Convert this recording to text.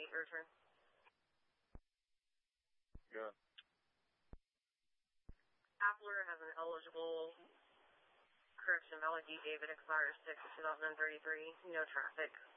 your turn. Yeah. Appler has an eligible correction valid due David expires 6/2033. No traffic.